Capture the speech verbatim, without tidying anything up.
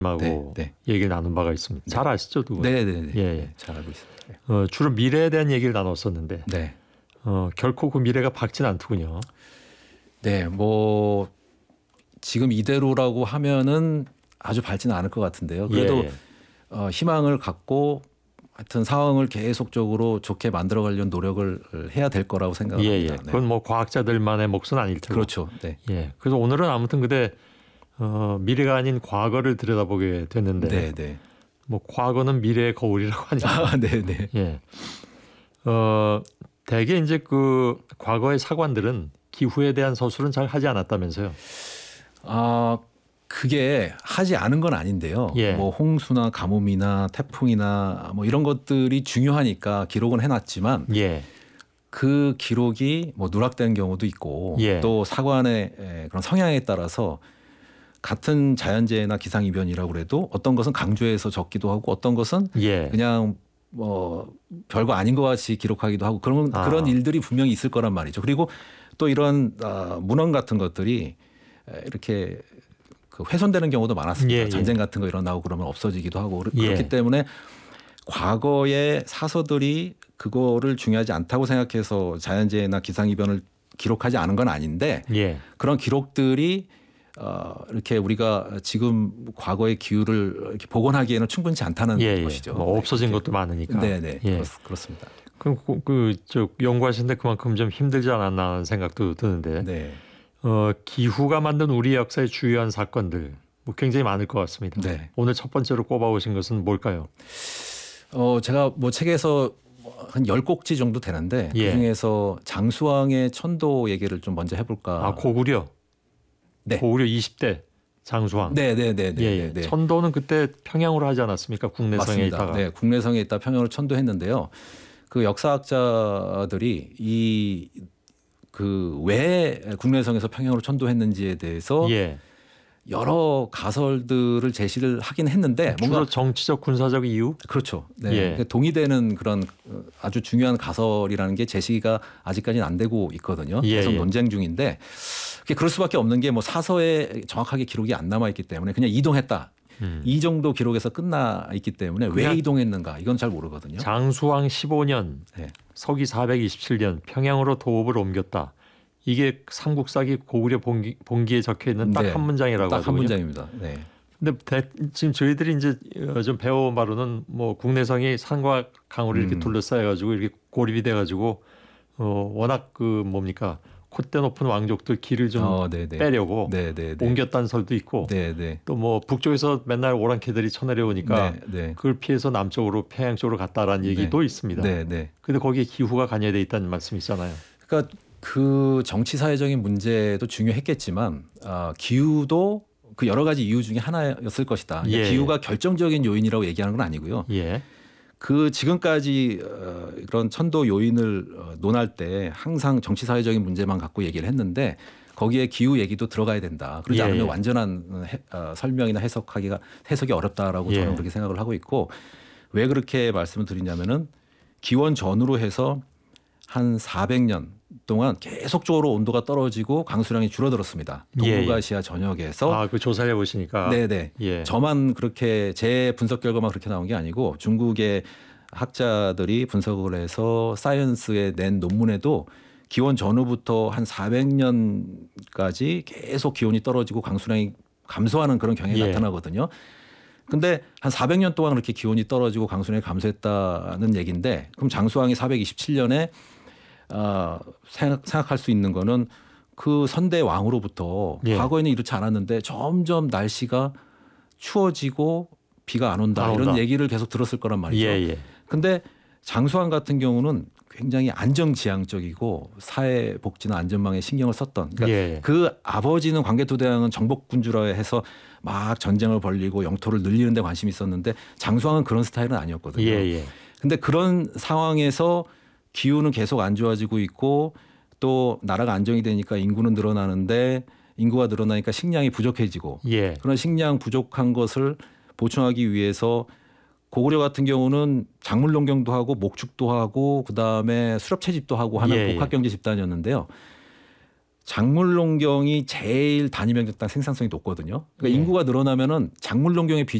하고 네, 네. 얘기를 나눈 바가 있습니다. 잘 아시죠, 두 분? 네네네. 예, 네, 잘 알고 있습니다. 네. 어, 주로 미래에 대한 얘기를 나눴었는데 네. 어, 결코 그 미래가 밝진 않더군요. 네, 뭐 지금 이대로라고 하면은 아주 밝지는 않을 것 같은데요. 그래도 예, 예. 어, 희망을 갖고 하여튼 상황을 계속적으로 좋게 만들어가려는 노력을 해야 될 거라고 생각합니다. 예, 예. 그건 뭐 과학자들만의 몫은 아닐 테고. 그렇죠. 네. 예. 그래서 오늘은 아무튼 그대 어, 미래가 아닌 과거를 들여다보게 됐는데, 네, 네. 뭐 과거는 미래의 거울이라고 하니까. 아, 네, 네. 예. 어, 대개 이제 그 과거의 사관들은 기후에 대한 서술은 잘 하지 않았다면서요. 아, 그게 하지 않은 건 아닌데요. 예. 뭐 홍수나 가뭄이나 태풍이나 뭐 이런 것들이 중요하니까 기록은 해놨지만 예. 그 기록이 뭐 누락되는 경우도 있고 예. 또 사관의 그런 성향에 따라서 같은 자연재해나 기상이변이라고 그래도 어떤 것은 강조해서 적기도 하고 어떤 것은 예. 그냥 뭐 별거 아닌 것 같이 기록하기도 하고 그런 아. 그런 일들이 분명히 있을 거란 말이죠. 그리고 또 이런 어, 문헌 같은 것들이 이렇게 그 훼손되는 경우도 많았습니다. 예, 예. 전쟁 같은 거 일어나고 그러면 없어지기도 하고 그렇- 예. 그렇기 때문에 과거의 사서들이 그거를 중요하지 않다고 생각해서 자연재해나 기상이변을 기록하지 않은 건 아닌데 예. 그런 기록들이 어, 이렇게 우리가 지금 과거의 기후를 이렇게 복원하기에는 충분치 않다는 예, 예. 것이죠. 뭐 없어진 네, 것도 많으니까. 네네 예. 그렇, 그렇습니다. 그럼 그저 연구하시는데 그만큼 좀 힘들지 않았나 하는 생각도 드는데 네. 어, 기후가 만든 우리 역사의 주요한 사건들 뭐 굉장히 많을 것 같습니다. 네. 오늘 첫 번째로 꼽아오신 것은 뭘까요? 어, 제가 뭐 책에서 한 열 꼭지 정도 되는데 예. 그중에서 장수왕의 천도 얘기를 좀 먼저 해볼까. 아, 고구려. 네. 고구려 이십 대 장수왕. 네네네. 예, 예. 네. 천도는 그때 평양으로 하지 않았습니까? 국내성에 맞습니다. 있다가. 네, 국내성에 있다 평양으로 천도했는데요. 그 역사학자들이 이 그 왜 국내성에서 평양으로 천도했는지에 대해서 예. 여러 가설들을 제시를 하긴 했는데 주로 뭔가 정치적 군사적 이유? 그렇죠. 네. 예. 동의되는 그런 아주 중요한 가설이라는 게 제시가 아직까지는 안 되고 있거든요. 예, 계속 예. 논쟁 중인데 그게 그럴 수밖에 없는 게 뭐 사서에 정확하게 기록이 안 남아 있기 때문에 그냥 이동했다. 음. 이 정도 기록에서 끝나 있기 때문에 왜 그냥 이동했는가 이건 잘 모르거든요. 장수왕 십오 년 네. 서기 사백이십칠 년 평양으로 도읍을 옮겼다. 이게 삼국사기 고구려 본기, 본기에 적혀 있는 딱 한 네. 문장이라고 딱 한 하거든요. 문장입니다. 네. 근데 대, 지금 저희들이 이제 좀 배워온 바로는 뭐 국내성이 산과 강으로 이렇게 음. 둘러싸여 가지고 이렇게 고립이 돼 가지고 어 워낙 그 뭡니까 콧대 높은 왕족들 길을 좀 어, 네네. 빼려고 네, 네, 네. 옮겼다는 설도 있고 네, 네. 또 뭐 북쪽에서 맨날 오랑캐들이 쳐내려오니까 네, 네. 그걸 피해서 남쪽으로 평양 쪽으로 갔다라는 얘기도 있습니다. 네, 네. 근데 거기에 기후가 관여돼 있다는 말씀이 있잖아요. 그러니까 그 정치 사회적인 문제도 중요했겠지만 아, 기후도 그 여러 가지 이유 중에 하나였을 것이다. 예. 기후가 결정적인 요인이라고 얘기하는 건 아니고요. 예. 그 지금까지 어, 그런 천도 요인을 어, 논할 때 항상 정치 사회적인 문제만 갖고 얘기를 했는데 거기에 기후 얘기도 들어가야 된다. 그러지 예, 않으면 예. 완전한 해, 어, 설명이나 해석하기가 해석이 어렵다라고 예. 저는 그렇게 생각을 하고 있고 왜 그렇게 말씀을 드리냐면은 기원 전후로 해서 한 사백 년 동안 계속적으로 온도가 떨어지고 강수량이 줄어들었습니다. 예, 예. 동북아시아 전역에서 아, 그 조사해 보시니까. 네네. 예. 저만 그렇게 제 분석 결과만 그렇게 나온 게 아니고 중국의 학자들이 분석을 해서 사이언스에 낸 논문에도 기원 전후부터 한 사백 년까지 계속 기온이 떨어지고 강수량이 감소하는 그런 경향이 예. 나타나거든요. 근데 한 사백 년 동안 그렇게 기온이 떨어지고 강수량이 감소했다는 얘기인데 그럼 장수왕이 사백이십칠 년에 어, 생각, 생각할 수 있는 거는 그 선대 왕으로부터 예. 과거에는 이렇지 않았는데 점점 날씨가 추워지고 비가 안 온다, 안 이런 온다. 얘기를 계속 들었을 거란 말이죠. 예, 예. 근데 장수왕 같은 경우는 굉장히 안정지향적이고 사회복지나 안전망에 신경을 썼던 그러니까 예. 그 아버지는 광개토대왕은 정복군주라 해서 막 전쟁을 벌리고 영토를 늘리는 데 관심이 있었는데 장수왕은 그런 스타일은 아니었거든요. 예, 예. 근데 그런 상황에서 기후는 계속 안 좋아지고 있고 또 나라가 안정이 되니까 인구는 늘어나는데 인구가 늘어나니까 식량이 부족해지고 예. 그런 식량 부족한 것을 보충하기 위해서 고구려 같은 경우는 작물 농경도 하고 목축도 하고 그다음에 수렵 채집도 하고 하는 예, 예. 복합 경제 집단이었는데요. 작물 농경이 제일 단위 면적당 생산성이 높거든요. 그러니까 예. 인구가 늘어나면은 작물 농경의 비